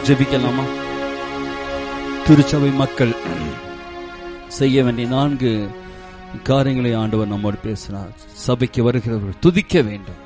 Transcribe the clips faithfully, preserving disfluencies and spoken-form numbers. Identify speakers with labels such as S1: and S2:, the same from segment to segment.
S1: ஜெபிக்கலாமா? திருச்சபை மக்கள் செய்ய வேண்டிய நான்கு காரியங்களை ஆண்டவர் நம்மோடு பேசினார். சபைக்கு வருகிறவர்கள் துதிக்க வேண்டும்.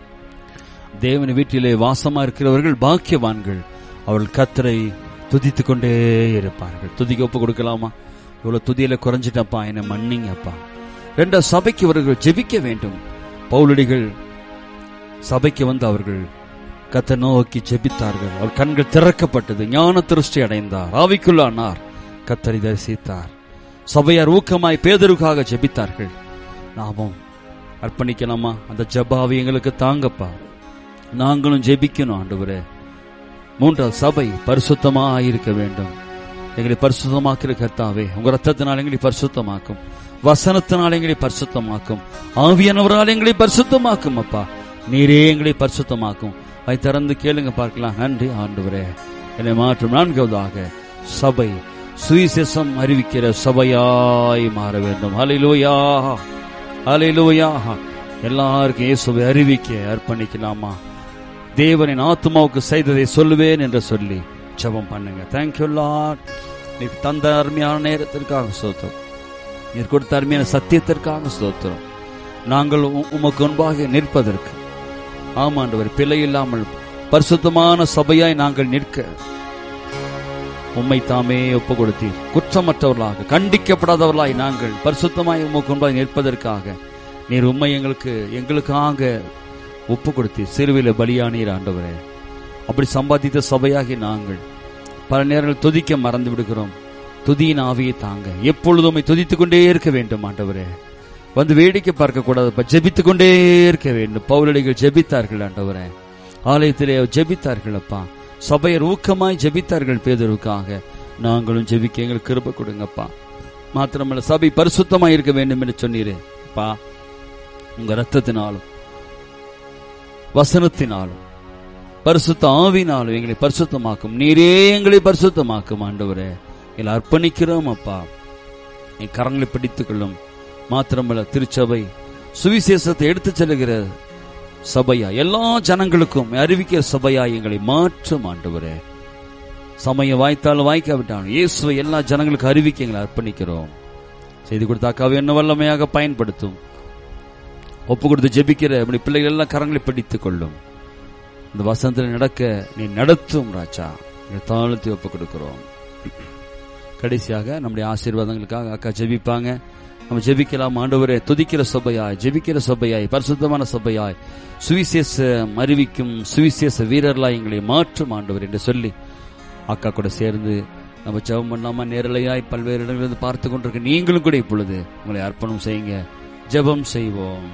S1: தேவன் வீட்டிலே வாசமா இருக்கிறவர்கள் பாக்கியவான்கள், அவர்கள் கர்த்தரை துதித்துக் கொண்டே இருப்பார்கள். துதிக்க ஒப்பு கொடுக்கலாமா? இவ்வளவு துதியில குறைஞ்சிட்டப்பா, என்ன மன்னிங்கப்பா. ரெண்டா, சபைக்கு அவர்கள் ஜெபிக்க வேண்டும். பவுலடிகள் சபைக்கு வந்து அவர்கள் கர்த்தரை நோக்கி ஜெபித்தார்கள். அவர் கண்கள் திறக்கப்பட்டது, ஞான திருஷ்டி அடைந்தார், ஆவிக்குள்ளானார், கர்த்தரை தரிசித்தார். சபையார் ஊக்கமாய் பேதருக்காக ஜெபித்தார்கள். நாமும் அர்ப்பணிக்கலாமா? அந்த ஜெபாவை எங்களுக்கு தாங்கப்பா, நாங்களும் ஜெபிக்கணும் ஆண்டவரே. மூன்றாவது, சபை பரிசுத்தமா இருக்க வேண்டும். எங்களை பரிசுத்தமாக்கிற கர்த்தாவே, உங்க ரத்தத்தினால் எங்களை பரிசுத்தமாக்கும், வசனத்தினால் எங்களை பரிசுத்தமாக்கும், ஆவியானவரால் எங்களை பரிசுத்தமாக்கும். அப்பா, நீரே எங்களை பரிசுத்தமாக்கும். அதை திறந்து கேளுங்க பார்க்கலாம். நன்றி ஆண்டவரே, என்னை மாற்றும். நான்காவதாக, சபை சுவிசேஷம் அறிவிக்கிற சபையாய் மாற வேண்டும். ஹல்லேலூயா, ஹல்லேலூயா. எல்லாருக்கும் இயேசுவை அறிவிக்க அர்ப்பணிக்கலாமா? தேவனின் ஆத்துமாவுக்கு செய்ததை சொல்லுவேன் என்று சொல்லி ஜெபம் பண்ணுங்க. Thank you Lord. நீர் தந்த அருமையான நேரத்திற்காக ஸ்தோத்திரம், நீர் கொடுத்த அருமையான சத்தியத்திற்காக ஸ்தோத்திரம். நாங்கள் உமக்கு முன்பாக நிற்பதற்கு, ஆமாண்டவர், பிழை இல்லாமல் பரிசுத்தமான சபையாய் நாங்கள் நிற்க உம்மை தாமே ஒப்பு கொடுத்தீர். குற்றமற்றவர்களாக, கண்டிக்கப்படாதவர்களாய் நாங்கள் பரிசுத்தமாய் உமக்கு முன்பாக நிற்பதற்காக நீர் உம்மை எங்களுக்கு எங்களுக்காக ஒப்பு கொடுத்தீர். சிறுவில பலியானீர் ஆண்டவரே. அப்படி சம்பாதித்த சபையாகி நாங்கள் பல நேரங்கள் துதிக்க மறந்து விடுகிறோம். துதியின் ஆவியை தாங்க, எப்பொழுதும் துதித்துக் கொண்டே இருக்க வேண்டும் ஆண்டவரே. வந்து வேடிக்கை பார்க்க கூடாது, ஜெபித்துக் கொண்டே இருக்க வேண்டும். பவுலடிகள் ஜெபித்தார்கள் ஆண்டவரே, ஆலயத்திலே ஜெபித்தார்கள் அப்பா. சபையர் ஊக்கமாய் ஜெபித்தார்கள் பேதுருவுக்காக. நாங்களும் ஜெபிக்க எங்களுக்கு கிருபை கொடுங்கப்பா. மாத்திரமல்ல, சபை பரிசுத்தமாய் இருக்க வேண்டும் என்று சொன்னீரே அப்பா. உங்க ரத்தத்தினாலும் வசனத்தினாலும் பரிசுத்த ஆவினாலும் எங்களை பரிசுத்தமாக்கும். நீரே எங்களை பரிசுத்தமாக்கும் ஆண்டவரே. எங்களை அர்ப்பணிக்கிறோம் அப்பா. என் கரங்களை பிடித்துக் கொள்ளும். மாத்திரமல்ல, திருச்சபை சுவிசேஷத்தை எடுத்துச் செல்லுகிற சபையா, எல்லா ஜனங்களுக்கும் அறிவிக்கிற சபையா எங்களை மாற்றும் ஆண்டவரே. சமயம் வாய்த்தாலும் வாய்க்காவிட்டாலும் இயேசுவை எல்லா ஜனங்களுக்கு அறிவிக்க எங்களை அர்ப்பணிக்கிறோம். செய்து கொடுத்தாக்காவே என்ன வல்லமையாக பயன்படுத்தும். ஒப்பு கொடுத்து ஜெபிக்கிற அப்படி பிள்ளைகள் எல்லாம் கரங்களை பிடித்துக் கொள்ளும். இந்த வசனத்தில் நடக்க நீ நடத்தும் ராஜா. தாழ்த்தி ஒப்பு கொடுக்கிறோம். கடைசியாக நம்முடைய ஆசீர்வாதங்களுக்காக அக்கா ஜெபிப்பாங்க. நம்ம ஜெபிக்கலாம். ஆண்டவரே, துதிக்கிற சபையாய், ஜெபிக்கிற சபையாய், பரிசுத்தமான சபையாய், சுவிசேஷம் அறிவிக்கும் சுவிசேஷ வீரர்களாய் எங்களை மாற்றும் ஆண்டவர் என்று சொல்லி அக்கா கூட சேர்ந்து நம்ம ஜெபம் பண்ணாம நேரலையாய் பல்வேறு இடங்களிலிருந்து பார்த்து கொண்டிருக்க நீங்களும் கூட இப்பொழுது உங்களை அர்ப்பணம் செய்யுங்க. ஜெபம் செய்வோம்.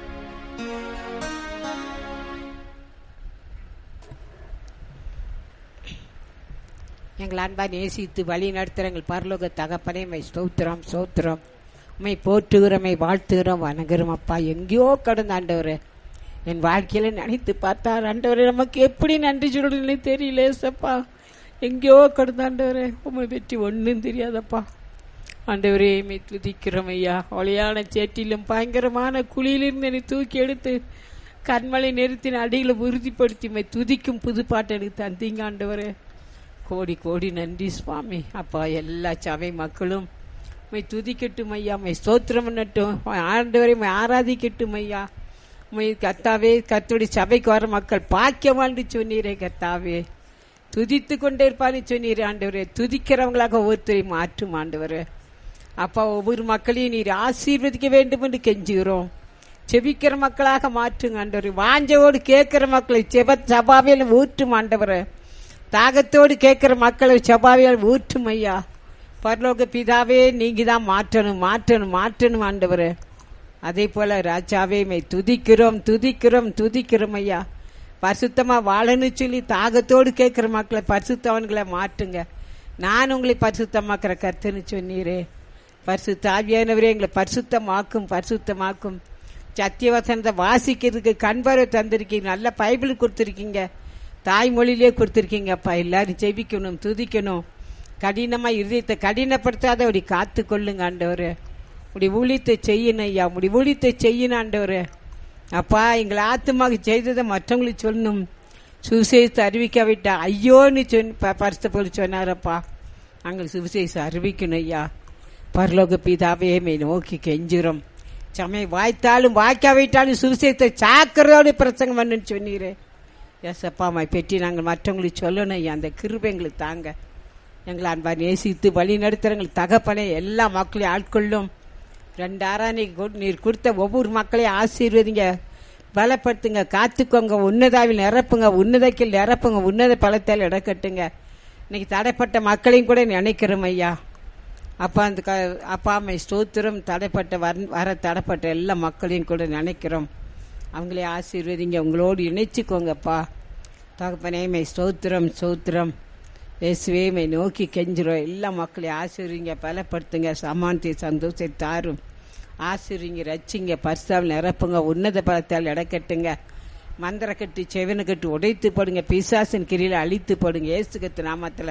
S2: எங்கள் அன்பா நேசித்து வழி நடத்துகிற எங்கள் பரலோக தகப்பனே, மை ஸ்தோத்திரம் ஸ்தோத்திரம். உம்மை போற்றுகிறோம், வாழ்த்துகிறோம், வணங்குகிறோம் அப்பா. எங்கேயோ கடந்த ஆண்டவரே, என் வாழ்க்கையில நினைத்து பார்த்தார் ஆண்டவரே, நமக்கு எப்படி நன்றி சொல்றதுன்னு தெரியல சப்பா. எங்கேயோ கடந்த ஆண்டவரே, உண்மை பற்றி ஒன்றும் தெரியாதப்பா ஆண்டவரே. மை துதிக்கிறோம் ஐயா. ஒளியான சேட்டிலும் பயங்கரமான குழியிலிருந்து என்னை தூக்கி எடுத்து கண்மலை நிறுத்தின அடிகளை உறுதிப்படுத்தி மை துதிக்கும் புதுப்பாட்டை எனக்கு தந்தீங்க ஆண்டவரே. கோடி கோடி நன்றி சுவாமி அப்பா. எல்லா சபை மக்களும் மை துதிக்கட்டும் ஐயா, மை ஸ்தோத்திரம் பண்ணட்டும் ஆண்டவரை, மை ஆராதிக்கட்டும் ஐயா. மை கர்த்தாவே, கர்த்தருடைய சபைக்கு வர மக்கள் பாக்கியமான்னு சொன்னீரே கர்த்தாவே. துதித்து கொண்டே இருப்பான்னு சொன்னீரே ஆண்டவரே. துதிக்கிறவங்களாக ஒவ்வொருத்தரையும் மாற்றும் ஆண்டவரே அப்பா. ஒவ்வொரு மக்களையும் நீர் ஆசீர்வதிக்க வேண்டும் என்று கெஞ்சுகிறோம். செபிக்கிற மக்களாக மாற்றுங்க ஆண்டவரே. வாஞ்சவோடு கேட்கிற மக்களை செப சபாவியில் ஊற்றும் ஆண்டவரே. தாகத்தோடு கேட்கிற மக்களை சபாவியால் ஊற்றும் ஐயா. பரலோக பிதாவே, நீங்க தான் மாற்றணும் மாற்றணும் மாற்றணும் ஆண்டவரே. அதே போல ராஜாவே, மை துதிக்கிறோம் துதிக்கிறோம் துதிக்கிறோம் ஐயா. பரிசுத்தமா வாழன்னு சொல்லி தாகத்தோடு கேட்கிற மக்களை பரிசுத்தவன்களை மாற்றுங்க. நான் உங்களை பரிசுத்தமாக்குற கர்த்தன்னு சொன்னீரே. பரிசுத்த ஆவியானவரே, எங்களை பரிசுத்தமாக்கும் பரிசுத்தமாக்கும். சத்தியவசனத்தை வாசிக்கிறதுக்கு கண்பார்வை தந்திருக்கீங்க, நல்ல பைபிள் கொடுத்துருக்கீங்க, தாய்மொழியிலே கொடுத்துருக்கீங்க அப்பா. எல்லாரும் ஜெபிக்கணும், துதிக்கணும். கடினமா இருதயத்தை கடினப்படுத்தாத அப்படி காத்து கொள்ளுங்க ஆண்டவரே. உடைய ஊழியத்தை செய்யணும் ஐயா, உடைய ஊழியத்தை செய்யணும் ஆண்டவரே அப்பா. எங்களை ஆத்துமாக செய்ததை மற்றவங்களுக்கு சொல்லணும். சுவிசேஷத்தை அறிவிக்காவிட்டா ஐயோன்னு சொன்ன பரிசுத்த பவுல் சொன்னாரப்பா. நாங்கள் சுவிசேஷம் அறிவிக்கணும் ஐயா. பரலோக பிதாவே மே நோக்கி கெஞ்சுறோம். சமயம் வாய்த்தாலும் வாய்க்காவிட்டாலும் சுவிசேஷத்தை சாக்கிறதோடு பிரசங்கம் பண்ணுன்னு சொன்னீரே. எஸ் அப்பா அம்மா பெற்றி நாங்கள் மற்றவங்களுக்கு சொல்லணும் ஐயா. அந்த கிருபை எங்களுக்கு தாங்க. எங்களை அன்பா நேசித்து வழி நடத்துறவங்களுக்கு தகப்பனே எல்லா மக்களையும் ஆட்கொள்ளும். ரெண்டாயிரம் நீர் கொடுத்த ஒவ்வொரு மக்களையும் ஆசீர்வதிங்க, பலப்படுத்துங்க, காத்துக்கோங்க, உன்னதாவில் நிரப்புங்க, உன்னதக்கில் நிரப்புங்க, உன்னத பலத்தால் இடக்கட்டுங்க. இன்னைக்கு தடைப்பட்ட மக்களையும் கூட நினைக்கிறோம் ஐயா. அப்பா அந்த அப்பா அம்மை ஸ்தோத்திரம். தடைப்பட்ட வர வர தடைப்பட்ட எல்லா மக்களையும் கூட நினைக்கிறோம். அவங்களே ஆசீர்வதிங்க, உங்களோடு இணைச்சிக்கோங்கப்பா. தகப்பனேமை ஸ்தோத்திரம் ஸ்தோத்திரம். இயேசுவே நோக்கி கெஞ்சிரும். எல்லா மக்களையும் ஆசீர்வதிங்க, பலப்படுத்துங்க, சமானத்தை சந்தோஷத்தை தாரும். ஆசீர்வதிங்க, ரட்சிங்க, பரிசுத்தாவில் நிரப்புங்க, உன்னத பலத்தால் இடக்கட்டுங்க. மந்திர கட்டு செவனை கட்டு உடைத்து போடுங்க, பிசாசின் கிரியில அழித்து போடுங்க. ஏசுகத்து நாமத்தில்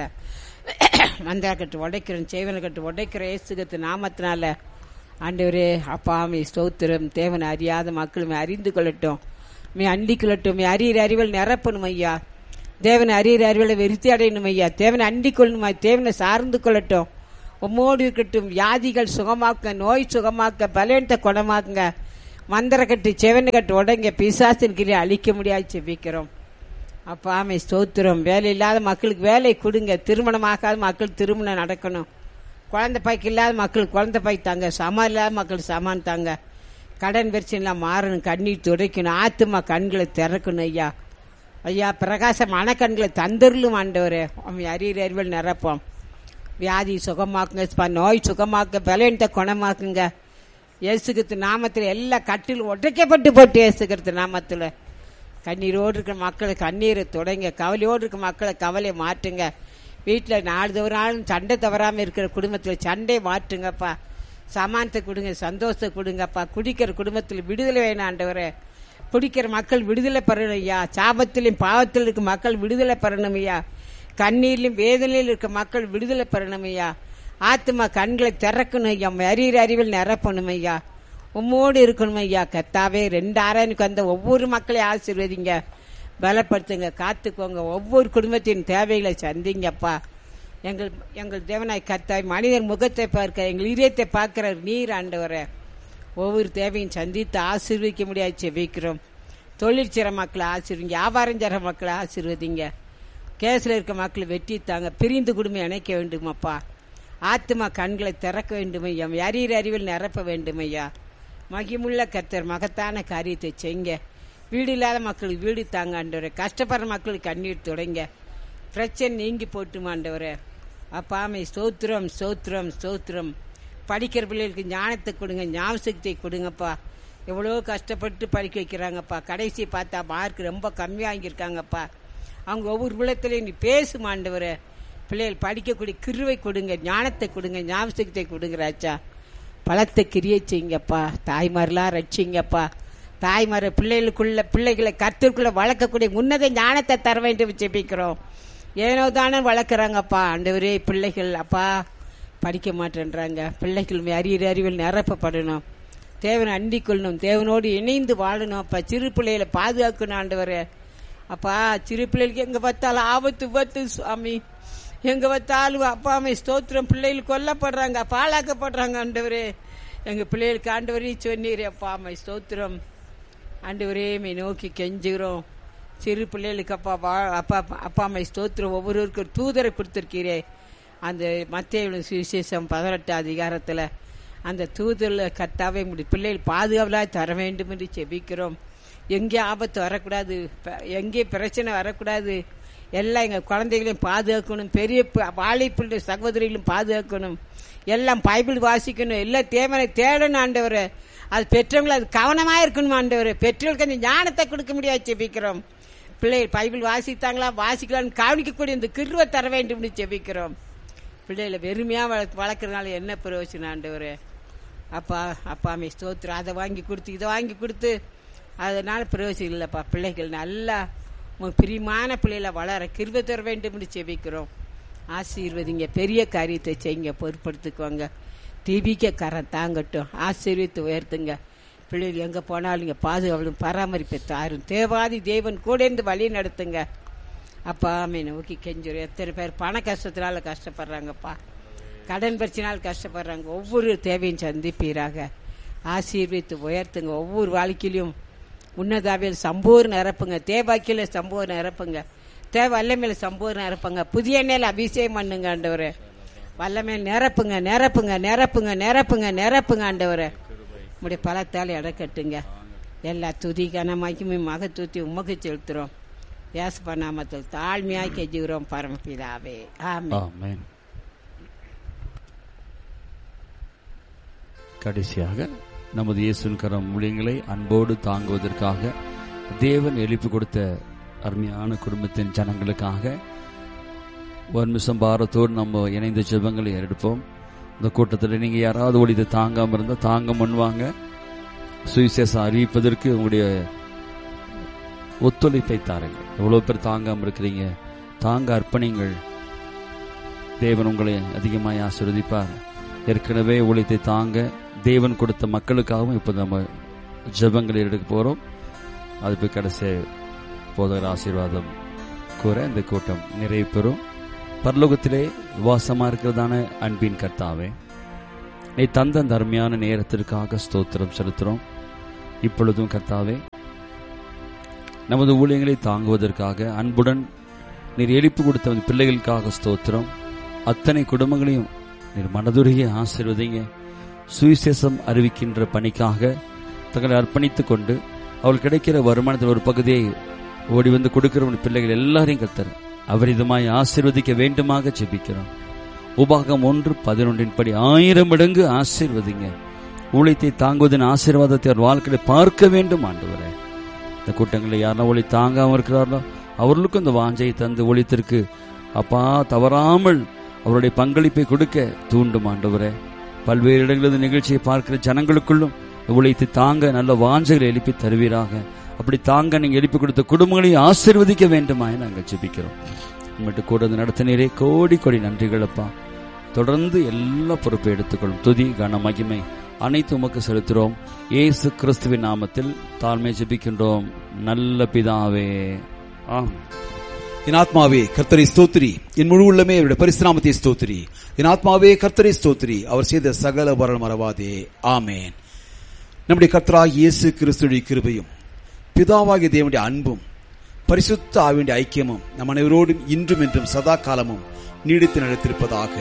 S2: மந்திர கட்டு உடைக்கிறோம், செவனை கட்டு உடைக்கிற ஏசுகத்து நாமத்தினால ஆண்டவரே அப்பா மே ஸ்தோத்திரம். தேவனை அறியாத மக்களுமே அறிந்து கொள்ளட்டும், மே அண்டி கொள்ளட்டும், மே அறிகிற அறிவில் நிரப்பணும் ஐயா. தேவனை அறிகிற அறிவில் வெறுத்தி அடையணும் ஐயா. தேவனை அண்டி கொள்ளணுமா, தேவனை சார்ந்து கொள்ளட்டும். உம்மோடு இருக்கட்டும். வியாதிகள் சுகமாக்க, நோய் சுகமாக்க, பலவீனத்தை குணமாக்குங்க. மந்திர கட்டு செவனை கட்டு உடைங்க, பிசாசின் கிரியை அழிக்க முடியாது செபிக்கிறோம். அப்பா ஆமை ஸ்தோத்திரம். வேலை இல்லாத மக்களுக்கு வேலை கொடுங்க. திருமணமாகாத மக்கள் திருமணம் நடக்கணும். குழந்தை பாய்க்கு இல்லாத மக்களுக்கு குழந்தை பாய் தாங்க. சமான் இல்லாத மக்களுக்கு சமான் தாங்க. கடன் பிரச்சனைலாம் மாறணும், கண்ணீர் துடைக்கணும், ஆத்துமா கண்களை திறக்கணும் ஐயா. ஐயா பிரகாசமான கண்களை தந்தருளும் ஆண்டவரே. அவன் அறிகிற அறிவில் நிரப்போம். வியாதி சுகமாக்குங்க, நோய் சுகமாக்க, பலவீனத்தை குணமாக்குங்க. இயேசுகிறிஸ்து நாமத்தில் எல்லா கட்டிலும் உடைக்கப்பட்டு போட்டு இயேசுகிறிஸ்து நாமத்தில் கண்ணீரோடு இருக்கிற மக்களை கண்ணீரை தொடங்க, கவலையோடு இருக்கிற மக்களை கவலையை மாற்றுங்க. வீட்டில் நாலு தவிர நாளும் சண்டை தவறாமல் இருக்கிற குடும்பத்தில் சண்டை மாற்றுங்கப்பா. சமானத்தை கொடுங்க, சந்தோஷத்தை கொடுங்கப்பா. குடிக்கிற குடும்பத்தில் விடுதலை வேணும் ஆண்டவரே. குடிக்கிற மக்கள் விடுதலை பெறணும் ஐயா. சாபத்திலும் பாவத்தில் இருக்க மக்கள் விடுதலை பெறணும் ஐயா. கண்ணீரிலும் வேதனையில் இருக்க மக்கள் விடுதலை பெறணும் ஐயா. ஆத்மா கண்களை திறக்கணும் ஐயா. அறிகிற அறிவில் நிரப்பணும் ஐயா. உம்மோடு இருக்கணும் ஐயா. கர்த்தாவே ரெண்டு ஆறாயிரனுக்கு வந்த ஒவ்வொரு மக்களையும் ஆசீர்வதிங்க, பலப்படுத்துங்க, காத்துக்கோங்க. ஒவ்வொரு குடும்பத்தின் தேவைகளை சந்திங்கப்பா. எங்கள் எங்கள் தேவனாய் கர்த்தாய் மனிதர் முகத்தை பார்க்க எங்கள் இதயத்தை பார்க்கிற நீர் ஆண்டவரே. ஒவ்வொரு தேவையும் சந்தித்து ஆசீர்வதிக்க முடியாது செபிக்கிறோம். தொழில் செய்கிற மக்களை ஆசீர்வதிங்க, வியாபாரம் செய்கிற மக்களை ஆசீர்வதிங்க. கேஸில் இருக்க மக்களை வெற்றி தாங்க. பிரிந்து குடும்பம் இணைக்க வேண்டுமப்பா. ஆத்மா கண்களை திறக்க வேண்டும் ஐயா. அறிகிற அறிவில் நிரப்ப வேண்டும் ஐயா. மகிமுள்ள கர்த்தர் மகத்தான காரியத்தை செய்ங்க. வீடு இல்லாத மக்களுக்கு வீடு தாங்க ஆண்டவரே. கஷ்டப்படுற மக்களுக்கு கண்ணீர் தொடங்க. பிரச்சனை நீங்கி போட்டுமா ஆண்டவரே. அப்பாமை ஸ்தோத்திரம் ஸ்தோத்திரம் ஸ்தோத்திரம். படிக்கிற பிள்ளைகளுக்கு ஞானத்தை கொடுங்க, ஞாபகத்தை கொடுங்கப்பா. எவ்வளோ கஷ்டப்பட்டு படிக்க வைக்கிறாங்கப்பா. கடைசி பார்த்தா மார்க் ரொம்ப கம்மியாக வாங்கியிருக்காங்கப்பா. அவங்க ஒவ்வொரு பிள்ளைத்திலையும் நீ பேசுமா ஆண்டவரே. பிள்ளைகள் படிக்கக்கூடிய கிருவை கொடுங்க, ஞானத்தை கொடுங்க, ஞாபகத்தை கொடுங்கராச்சா. பலத்தை கிரியை செய்யுங்கப்பா. தாய்மாரெலாம் ரட்சிங்கப்பா. தாய்மார பிள்ளைகளுக்குள்ள பிள்ளைகளை கர்த்தருக்குள்ள வளர்க்கக்கூடிய உன்னத ஞானத்தை தர வேண்டும் ஜெபிக்கிறோம். ஏனோ தானே வளர்க்குறாங்கப்பா ஆண்டவரே. பிள்ளைகள் அப்பா படிக்க மாட்டேன்றாங்க. பிள்ளைகள் அறிகிற அறிவில் நிரப்பப்படணும். தேவனை அண்டிக் கொள்ளணும், தேவனோடு இணைந்து வாழணும் அப்பா. சிறு பிள்ளைகளை பாதுகாக்கணும் ஆண்டவரே. அப்பா சிறு பிள்ளைகளுக்கு எங்க பார்த்தாலும் ஆபத்து விபத்து சுவாமி. எங்க பார்த்தாலும் அப்பா அம்மை ஸ்தோத்திரம். பிள்ளைகள் கொல்லப்படுறாங்க, பாழாக்கப்படுறாங்க ஆண்டவரே. எங்க பிள்ளைகளுக்கு ஆண்டவரே சொன்னீரே அப்பா அம்மை ஸ்தோத்திரம். ஆண்டவரே மே நோக்கி கெஞ்சுகிறோம். சிறு பிள்ளைகளுக்கு அப்பா அப்பா அப்பா அம்மை ஸ்தோத்திரம். ஒவ்வொருவருக்கும் தூதரை கொடுத்துருக்கீரே. அந்த மத்தேயு சுவிசேஷம் பதினெட்டு அதிகாரத்தில் அந்த தூதரில் கர்த்தாவே முடி பிள்ளைகள் பாதுகாவலாக தர வேண்டும் என்று செபிக்கிறோம். எங்கே ஆபத்து வரக்கூடாது, எங்கே பிரச்சனை வரக்கூடாது. எல்லாம் எங்கள் குழந்தைகளையும் பாதுகாக்கணும். பெரிய வாழைப்பிள்ளை சகோதரிகளும் பாதுகாக்கணும். எல்லாம் பைபிள் வாசிக்கணும். எல்லாம் தேவனை தேடணும் ஆண்டவர். அது பெற்றவங்களை அது கவனமாக இருக்கணும் ஆண்டவர். பெற்றோர்களுக்கு அந்த ஞானத்தை கொடுக்க முடியாது செபிக்கிறோம். பிள்ளைகள் பைபிள் வாசித்தாங்களா வாசிக்கலான்னு கவனிக்கக்கூடிய இந்த கிருவை தர வேண்டும் செபிக்கிறோம். பிள்ளைகளை வெறுமையாக வள வளர்க்குறதுனால என்ன பிரயோஜனம் ஆண்டவர். அப்பா அப்பாமே ஸ்தோத்திரம். அதை வாங்கி கொடுத்து இதை வாங்கி கொடுத்து அதனால பிரயோஜனம் இல்லைப்பா. பிள்ளைகள் நல்லா பிரியமான பிள்ளைகளை வளர கிருபை தர வேண்டும் என்று செபிக்கிறோம். ஆசீர்வதிங்க, பெரிய காரியத்தை செய்யுங்க, பொறுப்படுத்திக்குவாங்க. தீபிக்க கரம் தாங்கட்டும், ஆசீர்வித்து உயர்த்துங்க. பிள்ளைகள் எங்கே போனாலும் இங்கே பாதுகாவலும் பராமரிப்பை தாரும். தேவாதி தேவன் கூட இருந்து வழி நடத்துங்க. அப்பா அம்மை நோக்கி கெஞ்சுறோம். எத்தனை பேர் பண கஷ்டத்தினால கஷ்டப்படுறாங்கப்பா, கடன் பிரச்சனையால் கஷ்டப்படுறாங்க. ஒவ்வொரு தேவையும் சந்திப்பீராக. ஆசீர்வித்து உயர்த்துங்க. ஒவ்வொரு வாழ்க்கையிலும் உன்னதாவில் சம்பூர்ண நிரப்புங்க. தேவாக்கியில சம்பூர்ண நிரப்புங்க. தேவை வல்லமையில சம்பூர்ண நிரப்புங்க. புதிய எண்ணெயில அபிஷேகம் பண்ணுங்க ஆண்டவரே. வல்லமை நிரப்புங்க நிரப்புங்க நிரப்புங்க நிரப்புங்க நிரப்புங்க ஆண்டவரே. உடைய பலத்தால் இடக்கட்டுங்க. எல்லா துதி கனமாக்கி மகத்துவத்தை உமக்கு செலுத்துறோம். யாசப்பா நாமத்தில் தாழ்மையாய் கெஞ்சுகிறோம் பரமபிதாவே, ஆமென்.
S1: கடைசியாக நமது இயேசுவின் கரம் ஊழியங்களை அன்போடு தாங்குவதற்காக தேவன் எழுப்பி கொடுத்த அருமையான குடும்பத்தின் ஜனங்களுக்காக ஒரு நிமிஷம் பாரத்தோடு நம்ம இணைந்த ஜெபங்களை எடுப்போம். இந்த கூட்டத்தில் நீங்க யாராவது ஒளிதை தாங்காம இருந்தா தாங்க முன்வாங்க. சுவிசேஷம் அறிவிப்பதற்கு உங்களுடைய ஒத்துழைப்பை தாருங்கள். எவ்வளவு பேர் தாங்காம இருக்கிறீங்க, தாங்க அர்ப்பணிங்கள். தேவன் உங்களை அதிகமாக ஆசீர்வதிப்பார். ஏற்கனவே ஒளித்தை தாங்க தேவன் கொடுத்த மக்களுக்காகவும் இப்போ நம்ம ஜெபங்களை எடுக்க போறோம். அது போய் கடைசி போதகர் ஆசீர்வாதம் கூற இந்த கூட்டம் நிறைவு பெறும். பரலோகத்திலே வாசமா இருக்கிறதான அன்பின் கர்த்தாவே, நீ தந்த அந்த அருமையான நேரத்திற்காக ஸ்தோத்திரம் செலுத்துறோம். இப்பொழுதும் கர்த்தாவே, நமது ஊழியங்களை தாங்குவதற்காக அன்புடன் நீர் எழுப்பி கொடுத்த பிள்ளைகளுக்காக ஸ்தோத்திரம். அத்தனை குடும்பங்களையும் நீர் மனதுருகி ஆசீர்வதிங்க. சுவிசேஷம் அறிவிக்கின்ற பணிக்காக தங்களை அர்ப்பணித்துக் கொண்டு அவள் கிடைக்கிற வருமானத்தில் ஒரு பகுதியை ஓடி வந்து கொடுக்கிற பிள்ளைகள் எல்லாரையும் கர்த்தர் அவரிதமாய் ஆசீர்வதிக்க வேண்டுமாக ஜெபிக்கிறோம். உபாகம் ஒன்று பதினொன்றின் படி ஆயிரம் மடங்கு ஆசீர்வதிங்க. ஊழியத்தை தாங்குவதன் ஆசீர்வாதத்தை அவர் வாழ்க்கையை பார்க்க வேண்டும் ஆண்டவரே. இந்த கூட்டங்களில் யாரெல்லாம் ஒளி தாங்காம இருக்கிறார்களோ அவர்களுக்கும் இந்த வாஞ்சையை தந்து ஒளித்திற்கு அப்பா தவறாமல் அவருடைய பங்களிப்பை கொடுக்க தூண்டும் ஆண்டவரே. பல்வேறு இடங்களில் நிகழ்ச்சியை பார்க்கிற ஜனங்களுக்குள்ளும் உழைத்து தாங்க நல்ல வாஞ்சைகளை எழுப்பி தருவீராக. அப்படி தாங்க நீங்க எழுப்பி கொடுத்த குடும்பங்களையும் ஆசீர்வதிக்க வேண்டுமாய் நாங்கள் ஜெபிக்கிறோம். உங்கள்கிட்ட கூட நடத்தினரே கோடி கோடி நன்றிகள் அப்பா. தொடர்ந்து எல்லா பொறுப்பை எடுத்துக்கொள்ளும். துதி கன மகிமை அனைத்து உமக்கு செலுத்துகிறோம். இயேசு கிறிஸ்துவின் நாமத்தில் தாழ்மை ஜெபிக்கின்றோம் நல்ல பிதாவே, ஆம்.
S3: என் ஆத்மாவே கர்த்தரை ஸ்தோத்திரி, என் முழு உள்ளமே அவருடைய பரிசுத்த நாமத்தை ஸ்தோத்திரி. என் ஆத்மாவே கர்த்தரை ஸ்தோத்திரி, அவர் செய்த சகல உபகாரங்களை மறவாதே, ஆமென். நம்முடைய கர்த்தராகிய இயேசு கிறிஸ்துவின் கிருபையும் பிதாவாகிய தேவனுடைய அன்பும் பரிசுத்த ஆவியுடைய ஐக்கியமும் நம் அனைவரோடும் இன்றும் என்றும் சதா காலமும் நீடித்து நடத்திருப்பதாக,